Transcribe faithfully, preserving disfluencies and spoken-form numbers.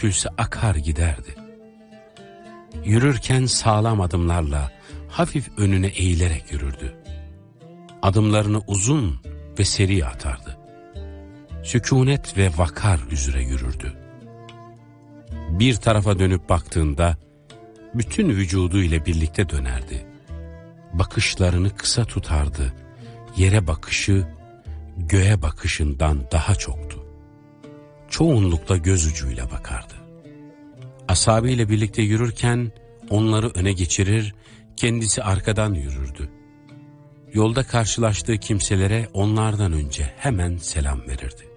dökülse akar giderdi. Yürürken sağlam adımlarla hafif önüne eğilerek yürürdü. Adımlarını uzun ve seri atardı. Sükunet ve vakar üzere yürürdü. Bir tarafa dönüp baktığında bütün vücuduyla birlikte dönerdi. Bakışlarını kısa tutardı. Yere bakışı göğe bakışından daha çoktu. Çoğunlukla göz ucuyla bakardı. Ashabıyla birlikte yürürken onları öne geçirir, kendisi arkadan yürürdü. Yolda karşılaştığı kimselere onlardan önce hemen selam verirdi.